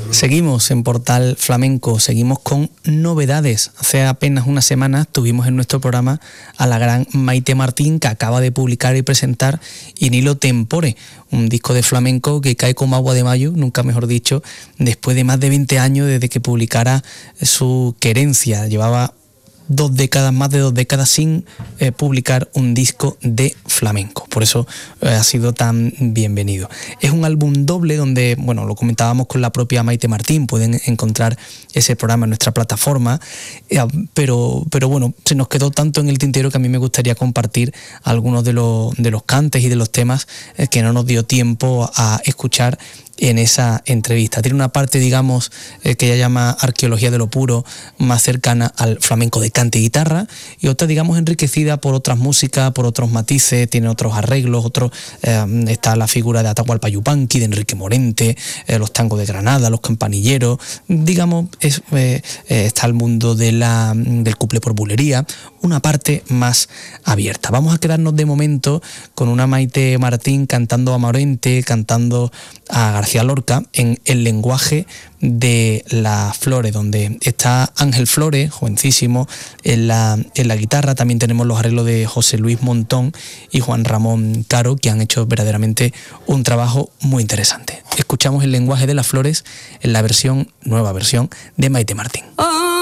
Seguimos en Portal Flamenco, seguimos con novedades. Hace apenas una semana tuvimos en nuestro programa a la gran Maite Martín, que acaba de publicar y presentar In Illo Tempore, un disco de flamenco que cae como agua de mayo, nunca mejor dicho, después de más de 20 años desde que publicara su Querencia. Llevaba más de 2 décadas sin publicar un disco de flamenco, por eso ha sido tan bienvenido. Es un álbum doble donde, bueno, lo comentábamos con la propia Maite Martín, pueden encontrar ese programa en nuestra plataforma, pero bueno, se nos quedó tanto en el tintero que a mí me gustaría compartir algunos de los cantes y de los temas que no nos dio tiempo a escuchar en esa entrevista. Tiene una parte, digamos, que ella llama arqueología de lo puro, más cercana al flamenco de cante y guitarra, y otra, digamos, enriquecida por otras músicas, por otros matices, tiene otros arreglos, está la figura de Atahualpa Yupanqui, de Enrique Morente, los tangos de Granada, los campanilleros, digamos, está el mundo del cuplé por bulería, una parte más abierta. Vamos a quedarnos de momento con una Maite Martín cantando a Morente, cantando a García Lorca en el lenguaje de las flores, donde está Ángel Flores, jovencísimo, en la guitarra. También tenemos los arreglos de José Luis Montón y Juan Ramón Caro, que han hecho verdaderamente un trabajo muy interesante. Escuchamos el lenguaje de las flores en la nueva versión de Maite Martín.